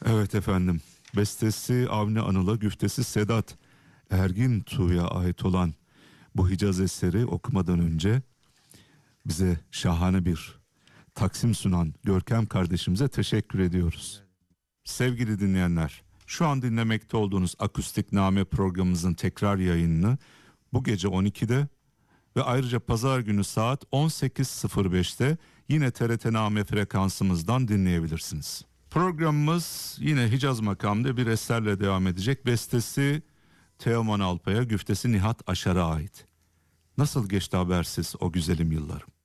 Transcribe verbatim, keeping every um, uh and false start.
Evet efendim. Bestesi Avni Anıl'a, güftesi Sedat Ergin Tuğ'ya ait olan bu Hicaz eseri okumadan önce bize şahane bir taksim sunan Görkem kardeşimize teşekkür ediyoruz. Sevgili dinleyenler, şu an dinlemekte olduğunuz Akustik Name programımızın tekrar yayınını bu gece on ikide ve ayrıca pazar günü saat on sekiz sıfır beşte yine T R T Name frekansımızdan dinleyebilirsiniz. Programımız yine Hicaz makamında bir eserle devam edecek. Bestesi Teoman Alpay'a, güftesi Nihat Aşar'a ait. Nasıl geçti habersiz o güzelim yıllarım?